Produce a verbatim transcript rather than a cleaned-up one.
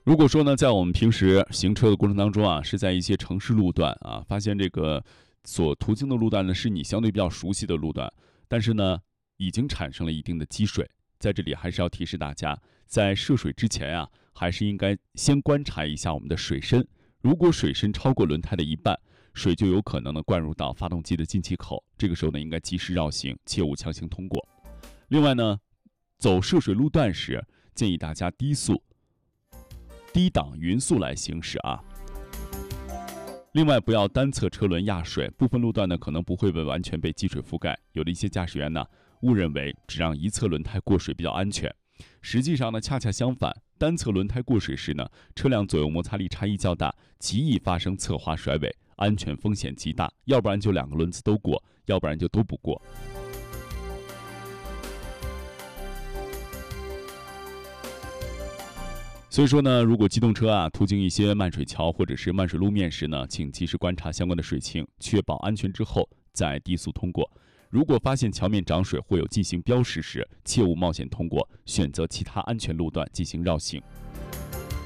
如果说呢，在我们平时行车的过程当中啊，是在一些城市路段啊，发现这个所途经的路段呢，是你相对比较熟悉的路段，但是呢，已经产生了一定的积水，在这里还是要提示大家，在涉水之前啊，还是应该先观察一下我们的水深。如果水深超过轮胎的一半，水就有可能呢灌入到发动机的进气口，这个时候呢，应该及时绕行，切勿强行通过。另外呢，走涉水路段时，建议大家低速。低档匀速来行驶啊。另外，不要单侧车轮压水，部分路段呢可能不会被完全被积水覆盖，有的一些驾驶员呢误认为只让一侧轮胎过水比较安全，实际上呢恰恰相反，单侧轮胎过水时呢，车辆左右摩擦力差异较大，极易发生侧滑甩尾，安全风险极大，要不然就两个轮子都过，要不然就都不过。所以说呢，如果机动车啊途经一些漫水桥或者是漫水路面时呢，请及时观察相关的水情，确保安全之后再低速通过。如果发现桥面涨水或有进行标识时，切勿冒险通过，选择其他安全路段进行绕行。